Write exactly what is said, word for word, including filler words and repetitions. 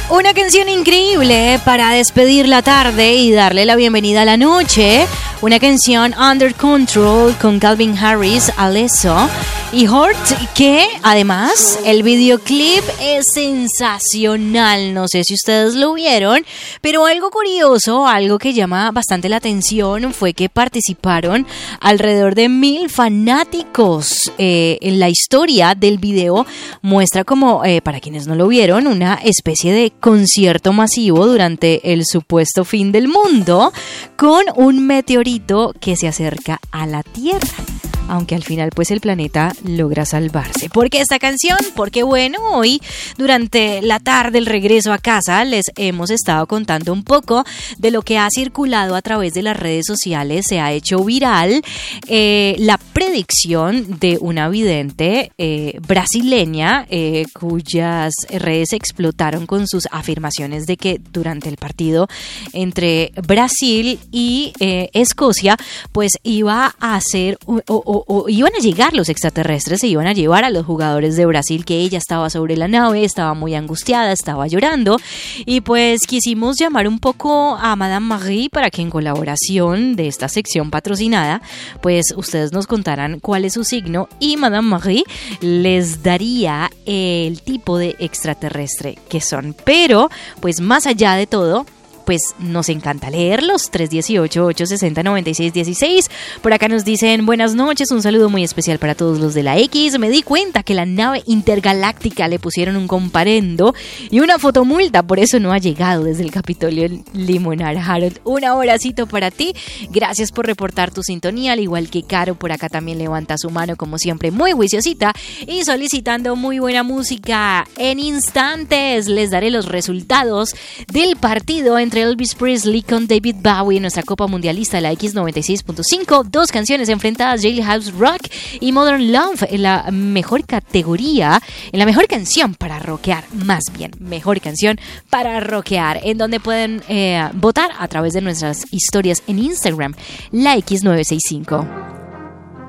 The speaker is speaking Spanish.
Una canción increíble para despedir la tarde y darle la bienvenida a la noche. Una canción Under Control con Calvin Harris, Alesso y Hurt, que además el videoclip es sensacional. No sé si ustedes lo vieron, pero algo curioso, algo que llama bastante la atención fue que participaron alrededor de mil fanáticos. Eh, en la historia del video muestra como, eh, para quienes no lo vieron, una especie de concierto masivo durante el supuesto fin del mundo con un meteorito que se acerca a la Tierra. Aunque al final pues el planeta logra salvarse. ¿Por qué esta canción? Porque bueno, hoy durante la tarde, el regreso a casa, les hemos estado contando un poco de lo que ha circulado a través de las redes sociales. Se ha hecho viral eh, la predicción de una vidente eh, brasileña eh, cuyas redes explotaron con sus afirmaciones de que durante el partido entre Brasil y eh, Escocia pues iba a hacer o, o, o iban a llegar los extraterrestres, se iban a llevar a los jugadores de Brasil, que ella estaba sobre la nave, estaba muy angustiada, estaba llorando, y pues quisimos llamar un poco a Madame Marie para que en colaboración de esta sección patrocinada, pues ustedes nos contaran cuál es su signo y Madame Marie les daría el tipo de extraterrestre que son. Pero, pues más allá de todo, pues nos encanta leerlos. Tres uno ocho, ocho seis cero, nueve seis uno seis. Por acá nos dicen buenas noches, un saludo muy especial para todos los de la X. Me di cuenta que la nave intergaláctica le pusieron un comparendo y una fotomulta, por eso no ha llegado desde el Capitolio Limonar. Harold, un abracito para ti, gracias por reportar tu sintonía, al igual que Caro por acá también levanta su mano como siempre muy juiciosita y solicitando muy buena música. En instantes les daré los resultados del partido entre Elvis Presley con David Bowie en nuestra Copa Mundialista de la X noventa y seis punto cinco. Dos canciones enfrentadas, Jailhouse Rock y Modern Love, en la mejor categoría, en la mejor canción para rockear, más bien, mejor canción para rockear, en donde pueden eh, votar a través de nuestras historias en Instagram, la X novecientos sesenta y cinco.